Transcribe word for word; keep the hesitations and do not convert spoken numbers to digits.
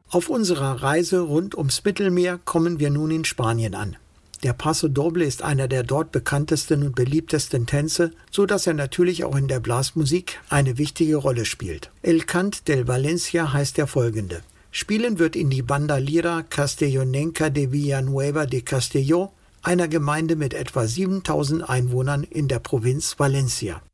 Auf unserer Reise rund ums Mittelmeer kommen wir nun in Spanien an. Der Paso Doble ist einer der dort bekanntesten und beliebtesten Tänze, so dass er natürlich auch in der Blasmusik eine wichtige Rolle spielt. El Cant del Valencia heißt der folgende. Spielen wird in die Banda Lira Castellonenca de Villanueva de Castelló, einer Gemeinde mit etwa siebentausend Einwohnern in der Provinz Valencia.